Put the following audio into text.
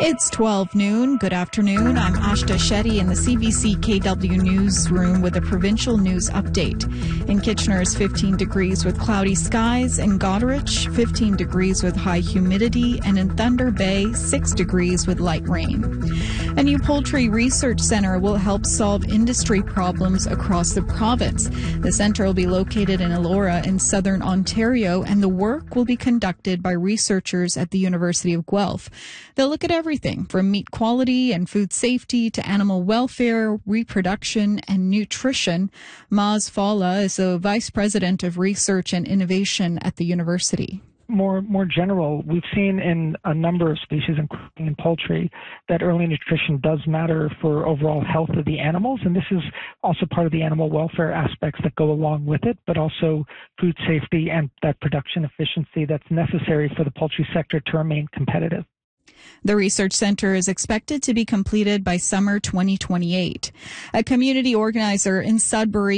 It's 12 noon. Good afternoon. I'm Ashta Shetty in the CBC KW newsroom with a provincial news update. In Kitchener is 15 degrees with cloudy skies. In Goderich, 15 degrees with high humidity. And in Thunder Bay, 6 degrees with light rain. A new poultry research center will help solve industry problems across the province. The center will be located in Elora in southern Ontario, and the work will be conducted by researchers at the University of Guelph. They'll look at everything from meat quality and food safety to animal welfare, reproduction, and nutrition. Maz Falla is the Vice President of Research and Innovation at the university. More general, we've seen in a number of species, including in poultry, that early nutrition does matter for overall health of the animals, and this is also part of the animal welfare aspects that go along with it, but also food safety and that production efficiency that's necessary for the poultry sector to remain competitive. The research center is expected to be completed by summer 2028. A community organizer in Sudbury